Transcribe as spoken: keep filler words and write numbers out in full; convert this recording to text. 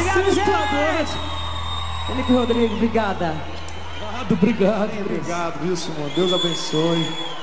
Obrigado, gente! Felipe Rodrigues, obrigada. Obrigado, obrigado. Obrigado, viu, Simão? Deus abençoe.